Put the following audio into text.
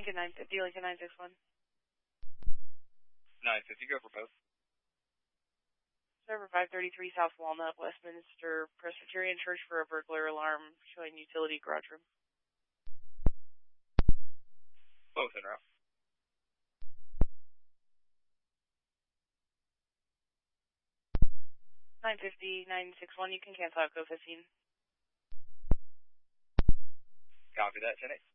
Lincoln 950, Lincoln 961. 950, go for both. Server 533 South Walnut, Westminster Presbyterian Church for a burglar alarm showing utility garage room. Both en route. 950, 961, you can cancel out, go 15. Copy that, 10-8.